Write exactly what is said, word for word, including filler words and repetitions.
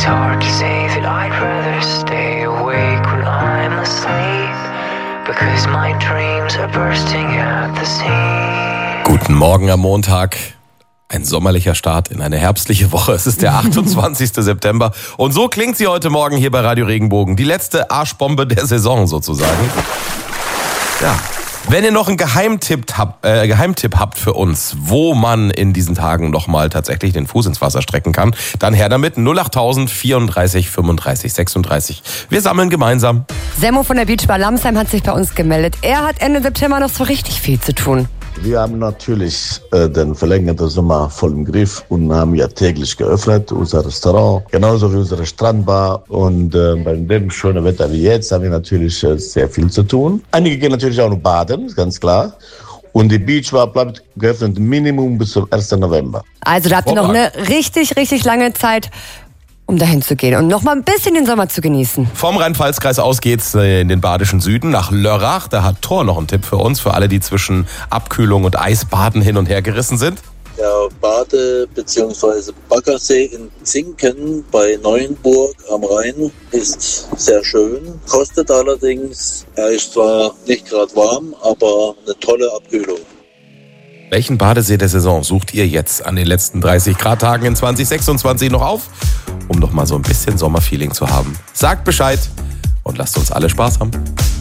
It's hard to say that I'd rather stay awake when I'm asleep, because my dreams are bursting at the seams. Guten Morgen am Montag. Ein sommerlicher Start in eine herbstliche Woche. Es ist der achtundzwanzigste September. Und so klingt sie heute Morgen hier bei Radio Regenbogen. Die letzte Arschbombe der Saison sozusagen. Ja. Wenn ihr noch einen Geheimtipp habt, äh, Geheimtipp habt für uns, wo man in diesen Tagen nochmal tatsächlich den Fuß ins Wasser strecken kann, dann her damit. null acht tausend vierunddreißig fünfunddreißig sechsunddreißig. Wir sammeln gemeinsam. Semmo von der Beachbar Lamsheim hat sich bei uns gemeldet. Er hat Ende September noch so richtig viel zu tun. Wir haben natürlich äh, den verlängerten Sommer voll im Griff und haben ja täglich geöffnet, unser Restaurant, genauso wie unsere Strandbar. Und äh, bei dem schönen Wetter wie jetzt haben wir natürlich äh, sehr viel zu tun. Einige gehen natürlich auch noch baden, ist ganz klar. Und die Beachbar bleibt geöffnet Minimum bis zum ersten November. Also da habt ihr noch eine richtig, richtig lange Zeit, um dahin zu gehen und noch mal ein bisschen den Sommer zu genießen. Vom Rhein-Pfalz-Kreis aus geht's in den badischen Süden nach Lörrach. Da hat Thor noch einen Tipp für uns, für alle, die zwischen Abkühlung und Eisbaden hin und her gerissen sind. Der Bade- bzw. Baggersee in Zinken bei Neuenburg am Rhein ist sehr schön. Kostet allerdings, er ist zwar nicht gerade warm, aber eine tolle Abkühlung. Welchen Badesee der Saison sucht ihr jetzt an den letzten dreißig Grad Tagen in zwanzig sechsundzwanzig noch auf, um noch mal so ein bisschen Sommerfeeling zu haben? Sagt Bescheid und lasst uns alle Spaß haben.